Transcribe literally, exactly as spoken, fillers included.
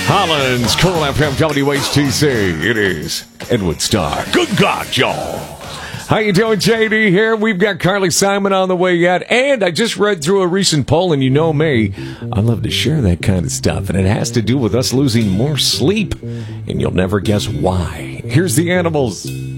Holland's Cool F M W H T C. It is Edward Starr. Good God, y'all. How you doing, J D here? We've got Carly Simon on the way yet. And I just read through a recent poll, and you know me, I love to share that kind of stuff. And it has to do with us losing more sleep. And you'll never guess why. Here's the animals.